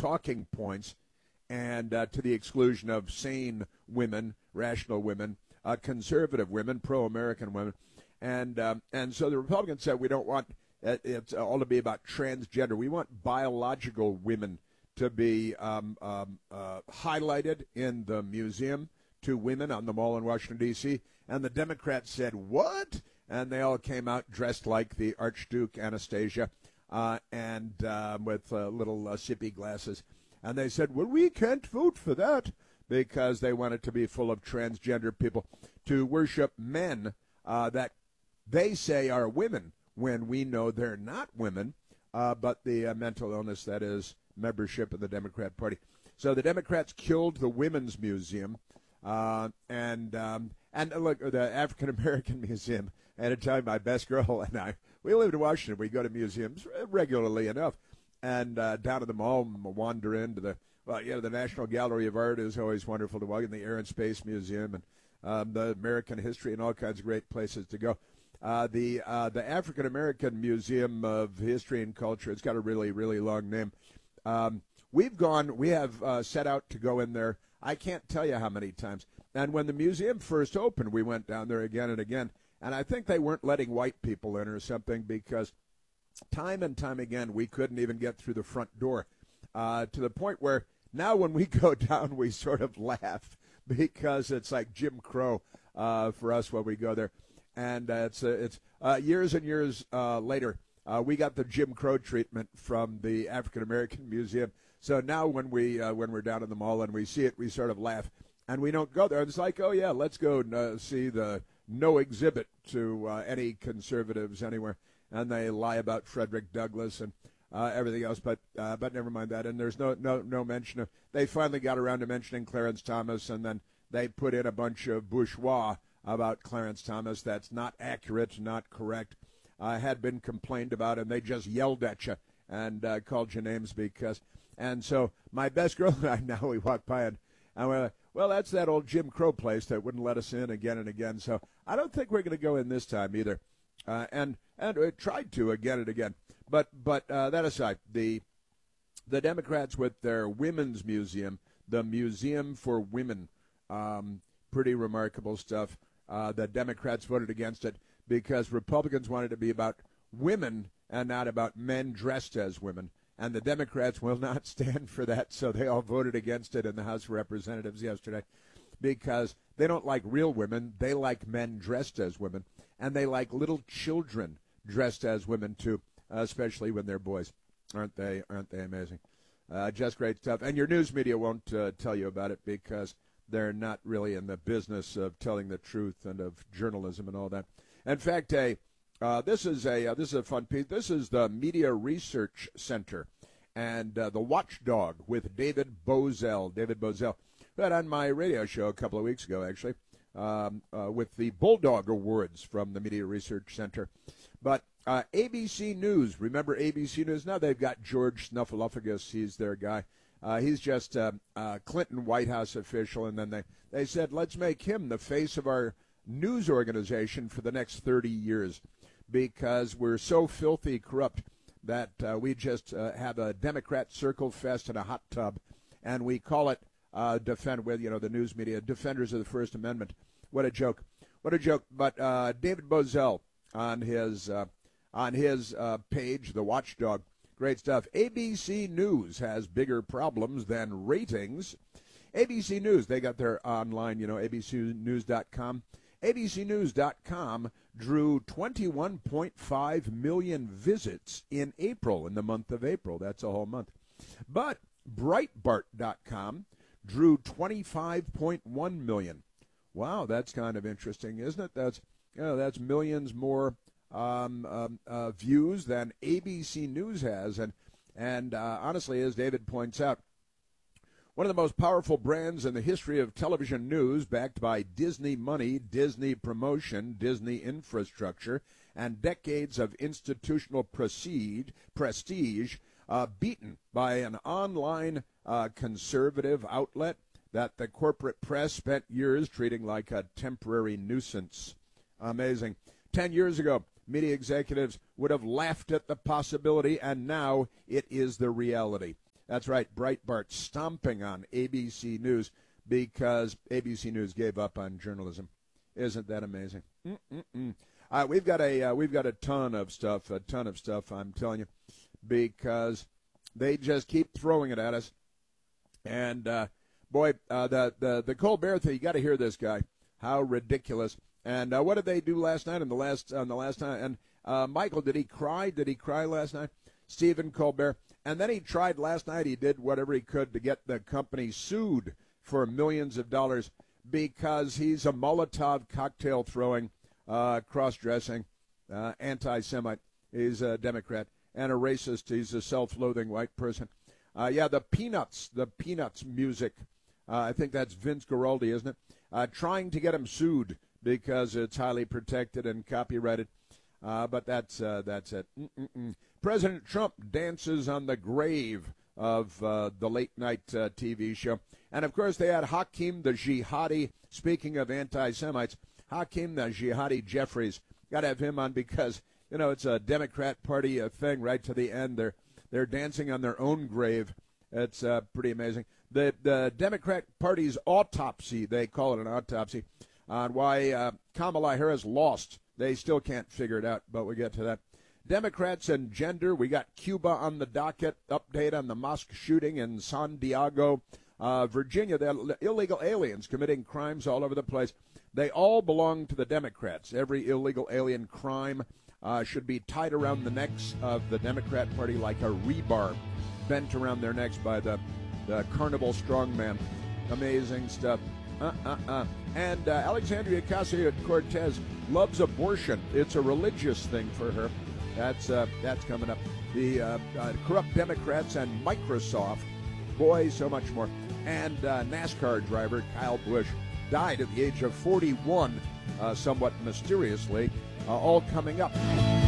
talking points, and to the exclusion of sane women, rational women, conservative women, pro-American women. And so the Republicans said we don't want it's all to be about transgender. We want biological women to be highlighted in the museum to women on the Mall in Washington, D.C. And the Democrats said, what? And they all came out dressed like the Archduke Anastasia and with little sippy glasses. And they said, well, we can't vote for that because they want it to be full of transgender people to worship men that they say are women when we know they're not women, but the mental illness that is membership in the Democrat Party. So the Democrats killed the Women's Museum and look, the African American Museum. I had to tell you, my best girl and I, we lived in Washington. We go to museums regularly enough. And down at the mall, wander into the National Gallery of Art is always wonderful to walk in, the Air and Space Museum, and the American History, and all kinds of great places to go. The African American Museum of History and Culture, it's got a really, really long name. We have set out to go in there, I can't tell you how many times. And when the museum first opened, we went down there again and again. And I think they weren't letting white people in or something because time and time again, we couldn't even get through the front door to the point where now when we go down, we sort of laugh because it's like Jim Crow for us when we go there. And it's years and years later, we got the Jim Crow treatment from the African American Museum. So now when we're down in the mall and we see it, we sort of laugh. And we don't go there. It's like, oh, yeah, let's go see the no exhibit to any conservatives anywhere. And they lie about Frederick Douglass and everything else, but never mind that. And there's no mention of. They finally got around to mentioning Clarence Thomas, and then they put in a bunch of bourgeois about Clarence Thomas. That's not accurate, not correct. Had been complained about, and they just yelled at you and called you names because. And so my best girl and I now we walk by and we're like, well, that's that old Jim Crow place that wouldn't let us in again and again. So I don't think we're going to go in this time either. And we tried to again and again. But that aside, the Democrats with their women's museum, the Museum for Women, pretty remarkable stuff. The Democrats voted against it because Republicans wanted it to be about women and not about men dressed as women. And the Democrats will not stand for that, so they all voted against it in the House of Representatives yesterday because they don't like real women. They like men dressed as women, and they like little children dressed as women, too, especially when they're boys. Aren't they amazing? Just great stuff. And your news media won't tell you about it because they're not really in the business of telling the truth and of journalism and all that. In fact, this is a fun piece. This is the Media Research Center and the Watchdog with David Bozell. David Bozell, who had on my radio show a couple of weeks ago, actually, with the Bulldog Awards from the Media Research Center. But ABC News, remember ABC News? Now they've got George Snuffleupagus. He's their guy. He's just a Clinton White House official, and then they said, let's make him the face of our news organization for the next 30 years because we're so filthy corrupt that we just have a Democrat circle fest in a hot tub, and we call it the news media, Defenders of the First Amendment. What a joke. What a joke. But David Bozell on his page, The Watchdog, great stuff. ABC News has bigger problems than ratings. ABC News, they got their online, abcnews.com. abcnews.com drew 21.5 million visits in April, in the month of April. That's a whole month. But Breitbart.com drew 25.1 million. Wow, that's kind of interesting, isn't it? That's millions more views than ABC News has. And honestly, as David points out, one of the most powerful brands in the history of television news, backed by Disney money, Disney promotion, Disney infrastructure, and decades of institutional prestige, beaten by an online conservative outlet that the corporate press spent years treating like a temporary nuisance. Amazing. 10 years ago, media executives would have laughed at the possibility, and now it is the reality. That's right, Breitbart stomping on ABC News because ABC News gave up on journalism. Isn't that amazing? We've got a ton of stuff. I'm telling you, because they just keep throwing it at us. And the Colbert thing, you got to hear this guy. How ridiculous! And what did they do last night? On the last time, and Michael, did he cry? Did he cry last night? Stephen Colbert. And then he tried last night. He did whatever he could to get the company sued for millions of dollars because he's a Molotov cocktail throwing, cross-dressing, anti-Semite. He's a Democrat and a racist. He's a self-loathing white person. The Peanuts music. I think that's Vince Guaraldi, isn't it? Trying to get him sued because it's highly protected and copyrighted. But that's it. President Trump dances on the grave of the late-night TV show. And, of course, they had Hakeem the Jihadi. Speaking of anti-Semites, Hakeem the Jihadi Jeffries. Got to have him on because, it's a Democrat Party thing right to the end. They're dancing on their own grave. It's pretty amazing. The Democrat Party's autopsy, they call it an autopsy, on why Kamala Harris lost. They still can't figure it out, but we'll get to that. Democrats and gender, we got Cuba on the docket, update on the mosque shooting in San Diego. Virginia, the illegal aliens committing crimes all over the place. They all belong to the Democrats. Every illegal alien crime should be tied around the necks of the Democrat Party like a rebar bent around their necks by the carnival strongman. Amazing stuff. And Alexandria Ocasio-Cortez loves abortion. It's a religious thing for her. That's coming up. The corrupt Democrats and Microsoft. Boy, so much more. And NASCAR driver Kyle Busch died at the age of 41, somewhat mysteriously. All coming up.